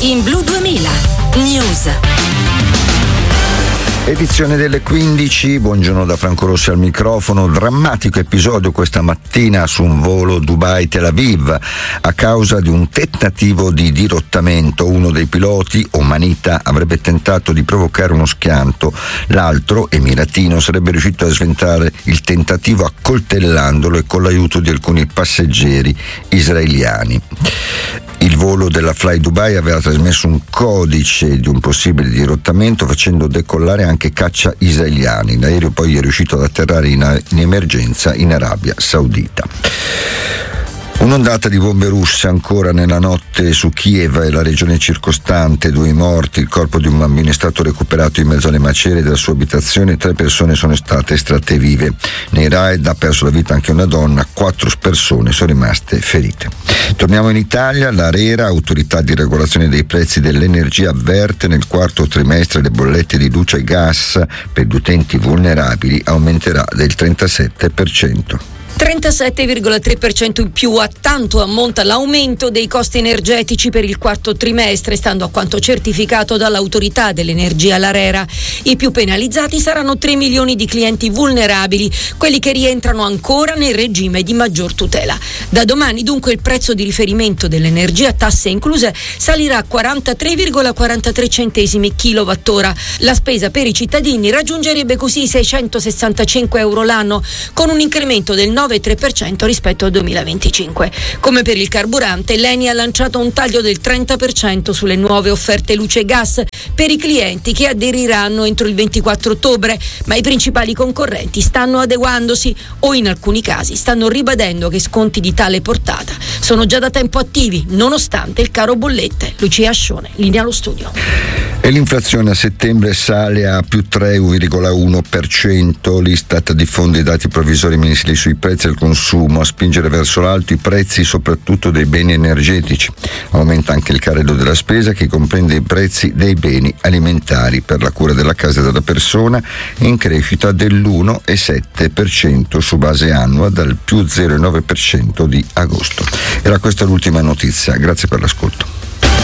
in Blu 2000 News. Edizione delle 15, buongiorno da Franco Rossi al microfono. Drammatico episodio questa mattina su un volo Dubai-Tel Aviv a causa di un tentativo di dirottamento. Uno dei piloti, omanita, avrebbe tentato di provocare uno schianto, l'altro, emiratino, sarebbe riuscito a sventare il tentativo accoltellandolo e con l'aiuto di alcuni passeggeri israeliani. Il volo della Fly Dubai aveva trasmesso un codice di un possibile dirottamento facendo decollare anche caccia israeliani. L'aereo poi è riuscito ad atterrare in emergenza in Arabia Saudita. Un'ondata di bombe russe ancora nella notte su Kiev e la regione circostante, 2 morti, il corpo di un bambino è stato recuperato in mezzo alle macerie della sua abitazione, 3 persone sono state estratte vive. Nei raid ha perso la vita anche una donna, 4 persone sono rimaste ferite. Torniamo in Italia, l'ARERA, autorità di regolazione dei prezzi dell'energia, avverte nel quarto trimestre le bollette di luce e gas per gli utenti vulnerabili aumenterà del 37%. 37,3% in più, a tanto ammonta l'aumento dei costi energetici per il quarto trimestre, stando a quanto certificato dall'autorità dell'energia, l'ARERA. I più penalizzati saranno 3 milioni di clienti vulnerabili, quelli che rientrano ancora nel regime di maggior tutela. Da domani dunque il prezzo di riferimento dell'energia, tasse incluse, salirà a 43,43 centesimi kilowattora. La spesa per i cittadini raggiungerebbe così i 665 euro l'anno, con un incremento del 9,3% rispetto al 2025. Come per il carburante, l'ENI ha lanciato un taglio del 30% sulle nuove offerte luce e gas per i clienti che aderiranno entro il 24 ottobre, ma i principali concorrenti stanno adeguandosi o in alcuni casi stanno ribadendo che sconti di tale portata sono già da tempo attivi, nonostante il caro bollette. Lucia Ascione, linea allo studio. E l'inflazione a settembre sale a più 3,1%. L'Istat diffonde i dati provvisori mensili sui prezzi al consumo, a spingere verso l'alto i prezzi soprattutto dei beni energetici. Aumenta anche il carrello della spesa, che comprende i prezzi dei beni alimentari per la cura della casa e della persona, in crescita dell'1,7% su base annua, dal più 0,9% di agosto. Era questa l'ultima notizia, grazie per l'ascolto.